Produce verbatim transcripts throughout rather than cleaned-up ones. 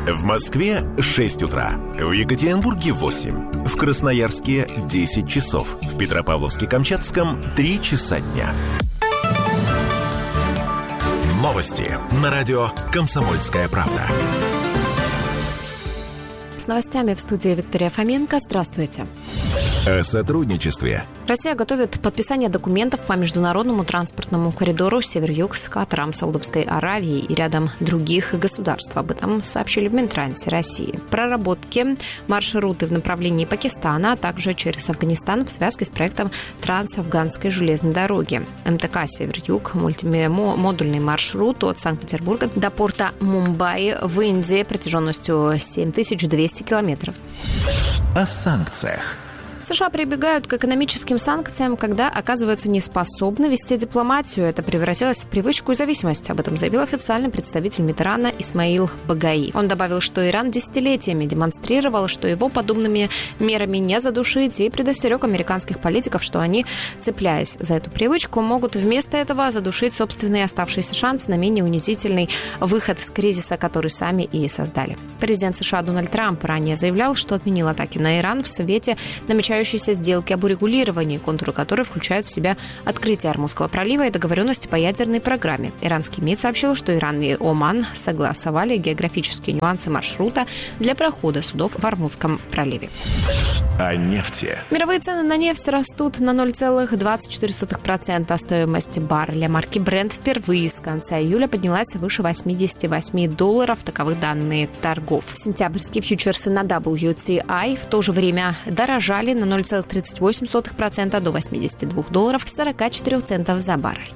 В Москве шесть утра, в Екатеринбурге восемь, в Красноярске десять часов, в Петропавловске-Камчатском три часа дня. Новости на радио «Комсомольская правда». С новостями в студии Виктория Фоменко. Здравствуйте. О сотрудничестве. Россия готовит подписание документов по международному транспортному коридору Север-Юг с Катаром, Саудовской Аравией и рядом других государств. Об этом сообщили в Минтрансе России. Проработки маршруты в направлении Пакистана, а также через Афганистан в связке с проектом Трансафганской железной дороги. МТК «Север-Юг» – мультимодульный маршрут от Санкт-Петербурга до порта Мумбаи в Индии протяженностью семь тысяч двести километров. О санкциях. США прибегают к экономическим санкциям, когда оказываются неспособны вести дипломатию. Это превратилось в привычку и зависимость. Об этом заявил официальный представитель Митрана Исмаил Багаи. Он добавил, что Иран десятилетиями демонстрировал, что его подобными мерами не задушить, и предостерег американских политиков, что они, цепляясь за эту привычку, могут вместо этого задушить собственные оставшиеся шансы на менее унизительный выход из кризиса, который сами и создали. Президент США Дональд Трамп ранее заявлял, что отменил атаки на Иран в свете намечающейся сделки об урегулировании, контуры которой включают в себя открытие Ормузского пролива и договоренности по ядерной программе. Иранский МИД сообщил, что Иран и Оман согласовали географические нюансы маршрута для прохода судов в Ормузском проливе. О нефти. Мировые цены на нефть растут на ноль целых двадцать четыре сотых процента. Стоимость барреля марки Brent впервые с конца июля поднялась выше восемьдесят восемь долларов. Таковы данные торгов. Сентябрьские фьючерсы на дабл ю ти ай в то же время дорожали на ноль целых тридцать восемь сотых процента до восемьдесят два долларов сорок четыре центов за баррель.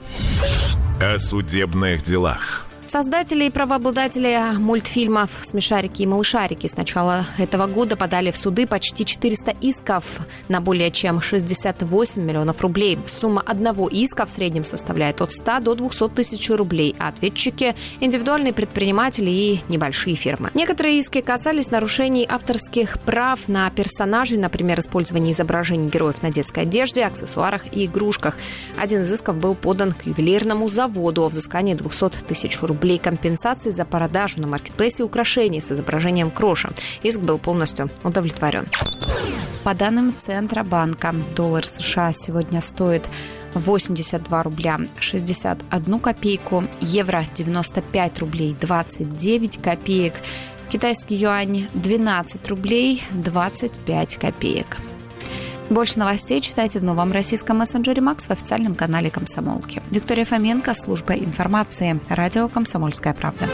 О судебных делах. Создатели и правообладатели мультфильмов «Смешарики» и «Малышарики» с начала этого года подали в суды почти четыреста исков на более чем шестьдесят восемь миллионов рублей. Сумма одного иска в среднем составляет от ста до двухсот тысяч рублей, а ответчики – индивидуальные предприниматели и небольшие фирмы. Некоторые иски касались нарушений авторских прав на персонажей, например, использование изображений героев на детской одежде, аксессуарах и игрушках. Один из исков был подан к ювелирному заводу о взыскании двухсот тысяч рублей. Рублей компенсации за продажу на маркетплейсе украшений с изображением кроша. Иск был полностью удовлетворен. По данным Центробанка, доллар США сегодня стоит восемьдесят два рубля шестьдесят одну копейку, евро девяносто пять рублей двадцать девять копеек, китайский юань двенадцать рублей двадцать пять копеек. Больше новостей читайте в новом российском мессенджере Макс в официальном канале «Комсомолки». Виктория Фоменко, служба информации, радио «Комсомольская правда».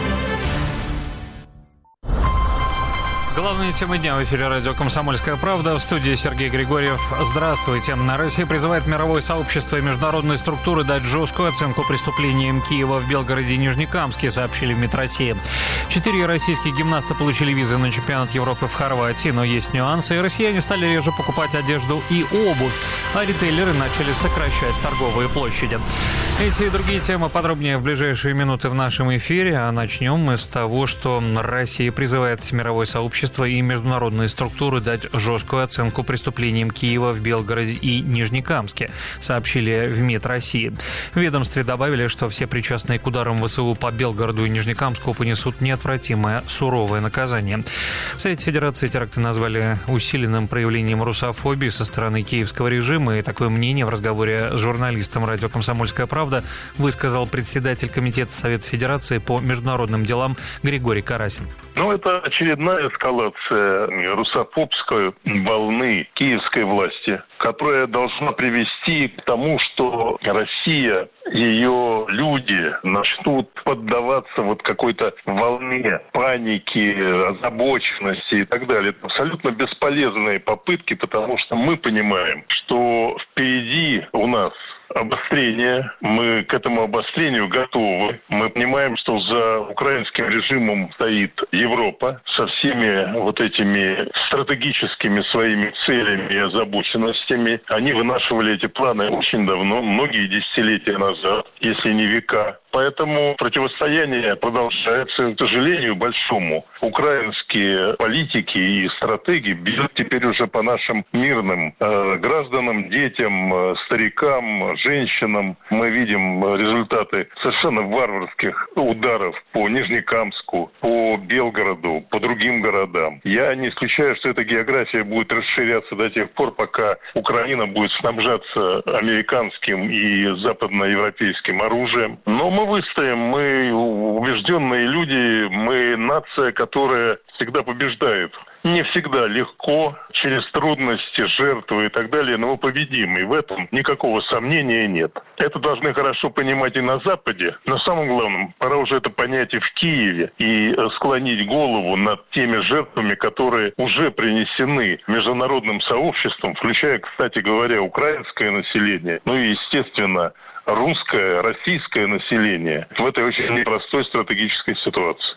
Главные темы дня в эфире радио «Комсомольская правда». В студии Сергей Григорьев. Здравствуйте. Россия призывает мировое сообщество и международные структуры дать жесткую оценку преступлениям Киева в Белгороде и Нижнекамске, сообщили в МИД России. Четыре российских гимнаста получили визы на чемпионат Европы в Хорватии, но есть нюансы. Россияне стали реже покупать одежду и обувь, а ритейлеры начали сокращать торговые площади. Эти и другие темы подробнее в ближайшие минуты в нашем эфире. А начнем мы с того, что Россия призывает мировое сообщество и международные структуры дать жесткую оценку преступлениям Киева в Белгороде и Нижнекамске, сообщили в МИД России. В ведомстве добавили, что все причастные к ударам ВСУ по Белгороду и Нижнекамску понесут неотвратимое суровое наказание. В Совете Федерации теракты назвали усиленным проявлением русофобии со стороны киевского режима, и такое мнение в разговоре с журналистом радио «Комсомольская правда» высказал председатель Комитета Совета Федерации по международным делам Григорий Карасин. Ну, это очередная эскалация русофобской волны киевской власти, которая должна привести к тому, что Россия, ее люди начнут поддаваться вот какой-то волне паники, озабоченности и так далее. Это абсолютно бесполезные попытки, потому что мы понимаем, что впереди у нас обострение. Мы к этому обострению готовы. Мы понимаем, что за украинским режимом стоит Европа со всеми вот этими стратегическими своими целями и озабоченностями. Они вынашивали эти планы очень давно, многие десятилетия назад, если не века. Поэтому противостояние продолжается, к сожалению, большому. Украинские политики и стратеги бьют теперь уже по нашим мирным э, гражданам, детям, э, старикам, женщинам. Мы видим результаты совершенно варварских ударов по Нижнекамску, по Белгороду, по другим городам. Я не исключаю, что эта география будет расширяться до тех пор, пока Украина будет снабжаться американским и западноевропейским оружием. Но мы выстоим, мы убежденные люди, мы нация, которая всегда побеждает. Не всегда легко, через трудности, жертвы и так далее, но мы победим, и в этом никакого сомнения нет. Это должны хорошо понимать и на Западе, но самым главным, пора уже это понять и в Киеве, и склонить голову над теми жертвами, которые уже принесены международным сообществом, включая, кстати говоря, украинское население, ну и, естественно, русское, российское население в этой очень непростой стратегической ситуации.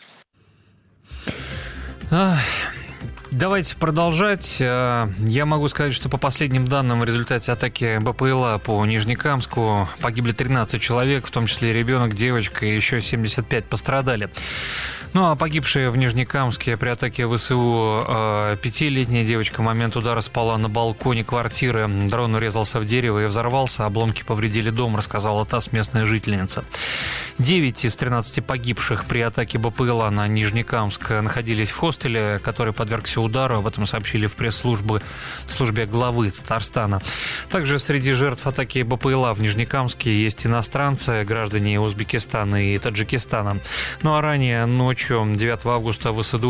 Давайте продолжать. Я могу сказать, что по последним данным, в результате атаки БПЛА по Нижнекамску погибли тринадцать человек, в том числе ребенок, девочка, и еще семьдесят пять пострадали. Ну, а погибшая в Нижнекамске при атаке ВСУ э, пятилетняя девочка в момент удара спала на балконе квартиры. Дрон урезался в дерево и взорвался. Обломки повредили дом, рассказала ТАСС местная жительница. девять из тринадцати погибших при атаке БПЛА на Нижнекамск находились в хостеле, который подвергся удару. Об этом сообщили в пресс-службе службе главы Татарстана. Также среди жертв атаки БПЛА в Нижнекамске есть иностранцы, граждане Узбекистана и Таджикистана. Ну а ранее ночью девятого августа ВСУ